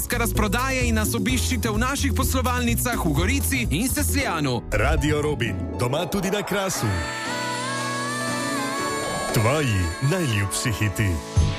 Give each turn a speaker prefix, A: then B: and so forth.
A: trenutka razprodaje in nas obiščite v naših poslovalnicah v Gorici in Sesljanu.
B: Radio Robin, doma tudi na Krasu. Tvoji najljubši hiti.